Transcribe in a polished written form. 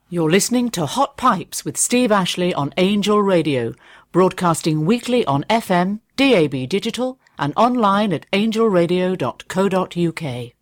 You're listening to Hot Pipes with Steve Ashley on Angel Radio, broadcasting weekly on FM, DAB Digital, and online at angelradio.co.uk.